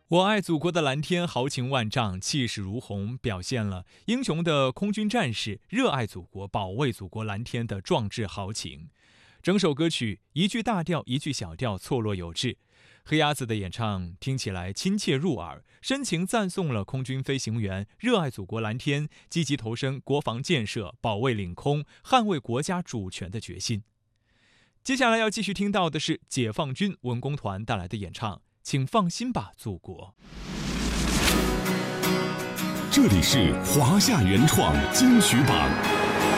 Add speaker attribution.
Speaker 1: 我爱祖国的蓝天豪情万丈，气势如虹，表现了英雄的空军战士热爱祖国、保卫祖国蓝天的壮志豪情。整首歌曲一句大调一句小调，错落有致。黑鸭子的演唱听起来亲切入耳，深情赞颂了空军飞行员热爱祖国蓝天、积极投身国防建设、保卫领空、捍卫国家主权的决心。接下来要继续听到的是解放军文工团带来的演唱，请放心吧，祖国。
Speaker 2: 这里是华夏原创金曲榜。